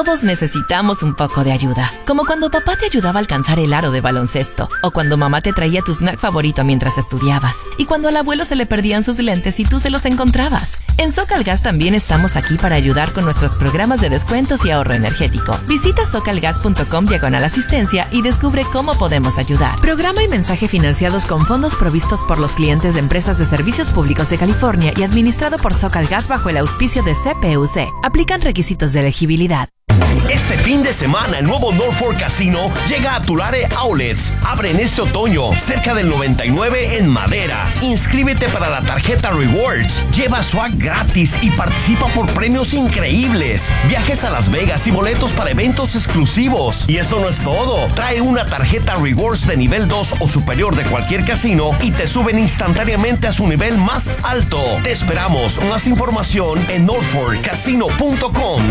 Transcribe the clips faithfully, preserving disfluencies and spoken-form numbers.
Todos necesitamos un poco de ayuda, como cuando papá te ayudaba a alcanzar el aro de baloncesto, o cuando mamá te traía tu snack favorito mientras estudiabas, y cuando al abuelo se le perdían sus lentes y tú se los encontrabas. En Socalgas también estamos aquí para ayudar con nuestros programas de descuentos y ahorro energético. Visita socalgas.com diagonal asistencia y descubre cómo podemos ayudar. Programa y mensaje financiados con fondos provistos por los clientes de empresas de servicios públicos de California y administrado por Socalgas bajo el auspicio de C P U C. Aplican requisitos de elegibilidad. Este fin de semana, el nuevo Norfolk Casino llega a Tulare Outlets. Abre en este otoño, cerca del noventa y nueve en Madera. Inscríbete para la tarjeta Rewards. Lleva swag gratis y participa por premios increíbles. Viajes a Las Vegas y boletos para eventos exclusivos. Y eso no es todo. Trae una tarjeta Rewards de nivel dos o superior de cualquier casino y te suben instantáneamente a su nivel más alto. Te esperamos. Más información en norfolk casino punto com.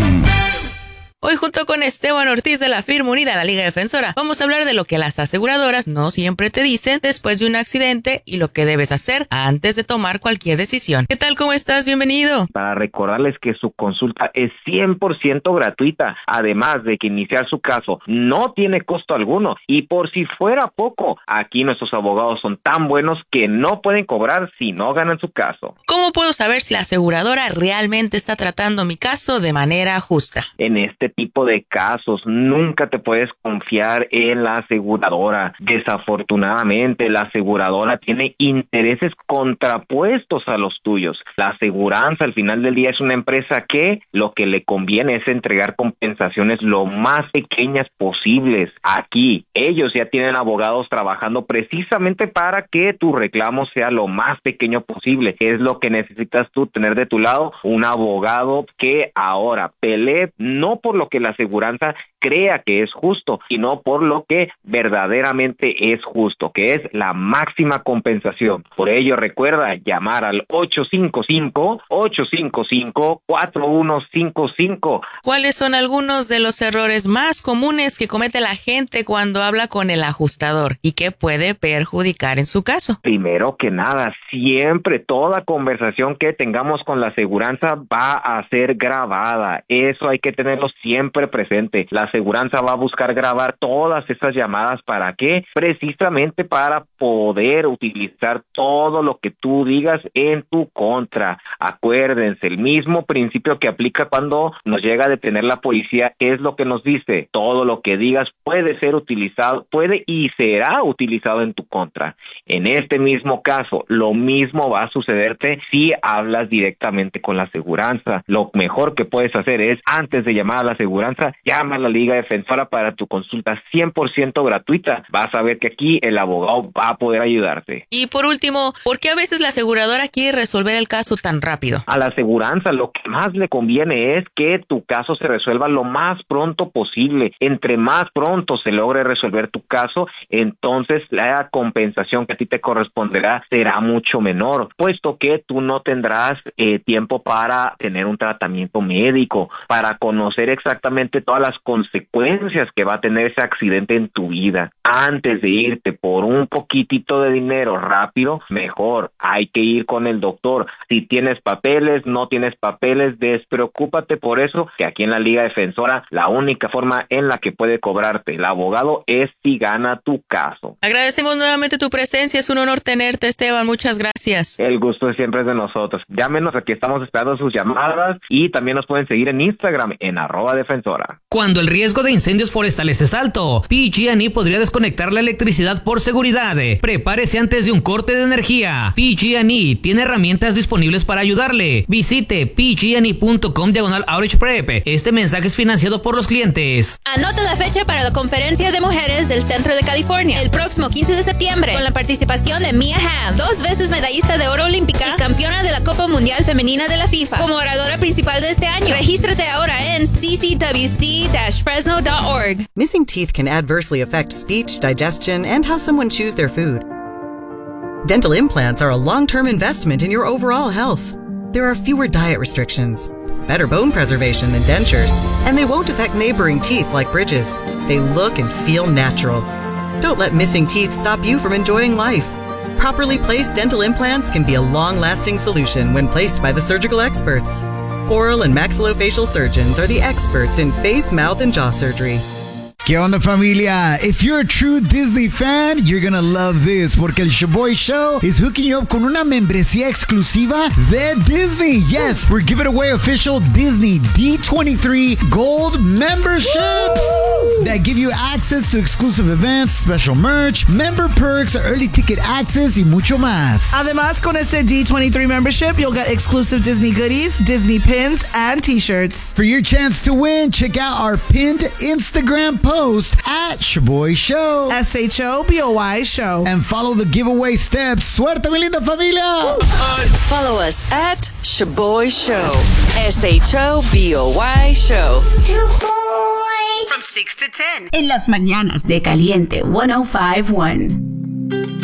Hoy junto con Esteban Ortiz de la firma Unida, la Liga Defensora, vamos a hablar de lo que las aseguradoras no siempre te dicen después de un accidente y lo que debes hacer antes de tomar cualquier decisión. ¿Qué tal? ¿Cómo estás? Bienvenido. Para recordarles que su consulta es cien por ciento gratuita, además de que iniciar su caso no tiene costo alguno. Y por si fuera poco, aquí nuestros abogados son tan buenos que no pueden cobrar si no ganan su caso. ¿Cómo puedo saber si la aseguradora realmente está tratando mi caso de manera justa? En este tipo de casos nunca te puedes confiar en la aseguradora. Desafortunadamente, la aseguradora tiene intereses contrapuestos a los tuyos. La aseguranza al final del día es una empresa que lo que le conviene es entregar compensaciones lo más pequeñas posibles. Aquí ellos ya tienen abogados trabajando precisamente para que tu reclamo sea lo más pequeño posible. Es lo que necesitas tú tener de tu lado, un abogado que ahora pelee no por lo que la aseguranza crea que es justo, sino por lo que verdaderamente es justo, que es la máxima compensación. Por ello, recuerda llamar al ocho cinco cinco, ocho cinco cinco, cuatro uno cinco cinco. ¿Cuáles son algunos de los errores más comunes que comete la gente cuando habla con el ajustador y que puede perjudicar en su caso? Primero que nada, siempre toda conversación que tengamos con la aseguranza va a ser grabada. Eso hay que tenerlo siempre presente. La aseguranza va a buscar grabar todas esas llamadas. ¿Para qué? Precisamente para poder utilizar todo lo que tú digas en tu contra. Acuérdense, el mismo principio que aplica cuando nos llega a detener la policía es lo que nos dice. Todo lo que digas puede ser utilizado, puede y será utilizado en tu contra. En este mismo caso, lo mismo va a sucederte si hablas directamente con la aseguranza. Lo mejor que puedes hacer es, antes de llamar a la aseguranza, llama a la Liga Defensora para tu consulta cien por ciento gratuita. Vas a ver que aquí el abogado va a poder ayudarte. Y por último, ¿por qué a veces la aseguradora quiere resolver el caso tan rápido? A la aseguranza lo que más le conviene es que tu caso se resuelva lo más pronto posible. Entre más pronto se logre resolver tu caso, entonces la compensación que a ti te corresponderá será mucho menor, puesto que tú no tendrás eh, tiempo para tener un tratamiento médico, para conocer exactamente todas las consecuencias que va a tener ese accidente en tu vida. Antes de irte por un poquitito de dinero rápido, mejor hay que ir con el doctor. Si tienes papeles, no tienes papeles, despreocúpate por eso, que aquí en la Liga Defensora la única forma en la que puede cobrarte el abogado es si gana tu caso. Agradecemos nuevamente tu presencia, es un honor tenerte, Esteban, muchas gracias. El gusto siempre es de nosotros. Llámenos, aquí estamos esperando sus llamadas y también nos pueden seguir en Instagram en arroba defensora. Cuando el riesgo de incendios forestales es alto, P G and E podría desconectar la electricidad por seguridad. Prepárese antes de un corte de energía. P G and E tiene herramientas disponibles para ayudarle. Visite p g and e punto com diagonal outage prep. Este mensaje es financiado por los clientes. Anota la fecha para la conferencia de mujeres del Centro de California el próximo quince de septiembre con la participación de Mia Hamm, dos veces medallista de oro olímpica y campeona de la Copa Mundial Femenina de la FIFA, como oradora principal de este año. Regístrate ahora en c c w c dash fresno dot org. Missing teeth can adversely affect speech, digestion, and how someone chews their food. Dental implants are a long-term investment in your overall health. There are fewer diet restrictions, better bone preservation than dentures, and they won't affect neighboring teeth like bridges. They look and feel natural. Don't let missing teeth stop you from enjoying life. Properly placed dental implants can be a long-lasting solution when placed by the surgical experts. Oral and maxillofacial surgeons are the experts in face, mouth, and jaw surgery. ¿Qué onda, familia? If you're a true Disney fan, you're gonna love this, porque el Shaboy Show is hooking you up con una membresía exclusiva de Disney. Yes, we're giving away official Disney D twenty-three Gold memberships Woo! That give you access to exclusive events, special merch, member perks, early ticket access, y mucho más. Además, con este D twenty-three membership, you'll get exclusive Disney goodies, Disney pins, and t-shirts. For your chance to win, check out our pinned Instagram post Post at Shaboy Show. S H O B O Y Show. And follow the giveaway steps. Suerte, mi linda familia. Follow us at Shaboy Show. S H O B O Y Show. From six to ten. En las mañanas de Caliente ciento cinco punto uno.